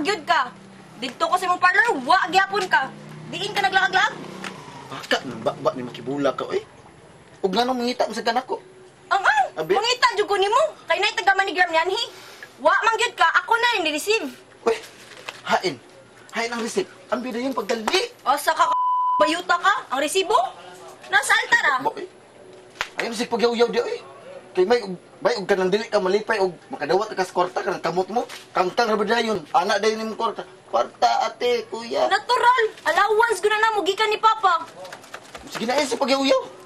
gyud ka. Dito ko sa imong parlor, wa gyapon ka. Diin ka naglakag-lag. Baka nang ni makibula ka, eh. Ug nga nung mangita mo sa kanak ko. Ang Abi? mangita jud ko nimo. Kay nay taga manigram yan hi. Wa man gyud ka, ako na ni receive. Uy, hain. Hain ang receipt. Ang bida yung pagdali. O sa ka bayuta ka, ang resibo? Nasa altar ah. Ba, eh. Ayun si pagyaw-yaw di, eh. Kay may og kanang dili ka malipay og makadawat ka sa kwarta kanang kamot mo. Kangtang ra ba dayon? Ana dayon nimo kwarta. Kwarta ate, kuya. Natural. Allowance guna na mo gikan ni Papa. Sige na, si pagyaw-yaw.